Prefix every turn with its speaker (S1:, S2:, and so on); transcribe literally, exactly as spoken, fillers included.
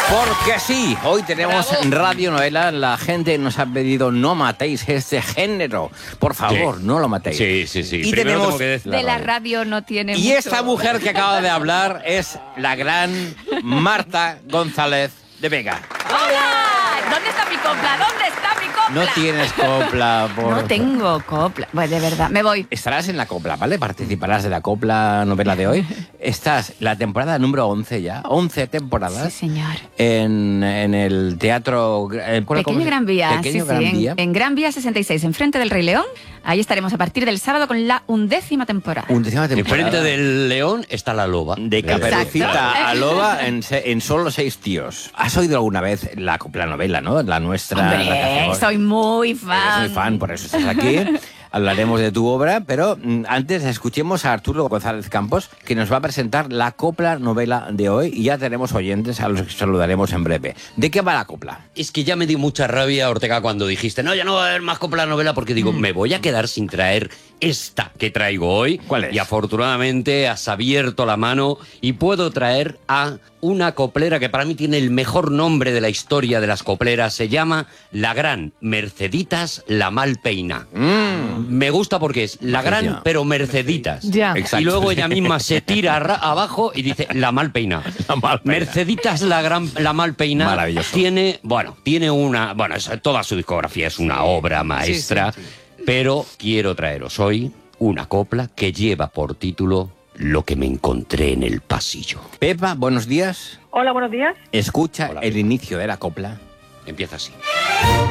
S1: Porque sí, hoy tenemos radionovela. La gente nos ha pedido no matéis este género. Por favor,
S2: Sí.
S1: no lo matéis.
S2: Sí, sí, sí.
S1: Y
S2: Primero
S1: tenemos...
S2: tengo que decir
S3: De la radio no tiene
S1: Y
S3: mucho.
S1: esta mujer que acaba de hablar es la gran Marta González de Vega.
S3: ¡Hola! ¿Dónde está mi copla? ¿Dónde está mi copla?
S1: No tienes copla, por...
S3: No tengo copla. Bueno, de verdad, me voy.
S1: Estarás en la copla, ¿vale? Participarás de la copla novela de hoy. Estás la temporada número once ya, once temporadas.
S3: Sí, señor.
S1: En, en el teatro... eh, ¿cómo
S3: Pequeño
S1: se-
S3: Gran Vía,
S1: Pequeño
S3: sí,
S1: Gran
S3: sí,
S1: Vía.
S3: En, en Gran Vía sesenta y seis, enfrente del Rey León. Ahí estaremos a partir del sábado con la undécima temporada.
S1: Undécima temporada.
S2: Enfrente del león está la loba.
S1: De Caperucita
S3: Exacto.
S1: a Loba en, se- en solo seis tíos. ¿Has oído alguna vez la copla novela, no? La nuestra. la que
S3: Hombre,
S1: hacemos.
S3: soy muy fan.
S1: Eres muy fan, por eso estás aquí. Hablaremos de tu obra, pero mm, antes escuchemos a Arturo González Campos, que nos va a presentar la copla novela de hoy, y ya tenemos oyentes a los que saludaremos en breve. ¿De qué va la copla?
S2: Es que ya me dio mucha rabia, Ortega, cuando dijiste, no, ya no va a haber más copla novela, porque digo, me voy a quedar sin traer esta que traigo hoy.
S1: ¿Cuál es?
S2: Y afortunadamente has abierto la mano y puedo traer a una coplera que para mí tiene el mejor nombre de la historia de las copleras. Se llama La Gran Merceditas la Malpeina.
S1: Mm.
S2: Me gusta porque es la
S1: Magia.
S2: gran, pero Merceditas.
S3: Ya.
S1: Exacto.
S2: Y luego ella misma se tira ra- abajo y dice la Malpeina.
S1: La Malpeina.
S2: Merceditas la gran, la Malpeina.
S1: Maravilloso.
S2: Tiene, bueno, tiene una, bueno, es- toda su discografía es una obra maestra, pero quiero traeros hoy una copla que lleva por título Lo que me encontré en el pasillo.
S1: Pepa, buenos días.
S4: Hola, buenos días.
S1: Escucha
S2: Hola.
S1: el inicio de la copla.
S2: Empieza así.